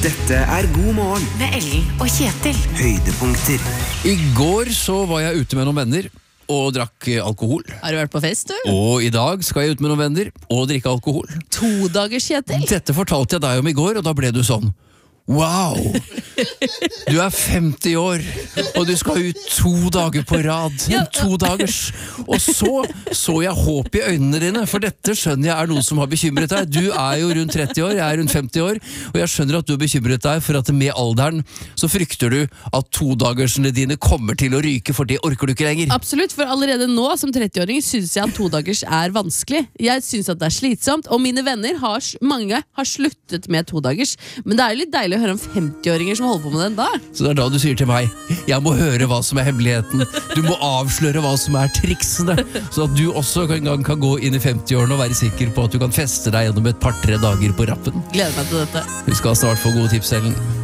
Dette God morgen med Ellen og Kjetil. Høydepunkter. I går så var jeg ute med noen venner og drakk alkohol. Har du vært på fest, du? Og i dag skal jeg ut med noen venner og drikke alkohol. 2 dagers, Kjetil. Dette fortalte jeg deg om i går, og da ble du sånn: wow! Du 50 år, og du skal ut 2 dager på rad. 2 dagers. Og så jeg håp i øynene dine, for dette skjønner jeg noe som har bekymret deg. Du jo rundt 30 år, jeg rundt 50 år, og jeg skjønner at du har bekymret deg for at med alderen så frykter du at 2-dagersene dine kommer til å ryke, for det orker du ikke lenger. Absolutt, for allerede nå som 30-åring synes jeg at 2-dagers vanskelig. Jeg synes at det slitsomt, og mine venner mange har sluttet med 2-dagers, men det litt deilig å høre om 50-åringer som holder på med den da. Så det da du sier til meg: jeg må høre hva som hemmeligheten. Du må avsløre hva som triksene, så at du også en gang kan gå inn i 50-årene og være sikker på at du kan feste deg gjennom et par-3 dager på rappen. Gleder meg til dette. Vi skal snart få gode tips, Ellen.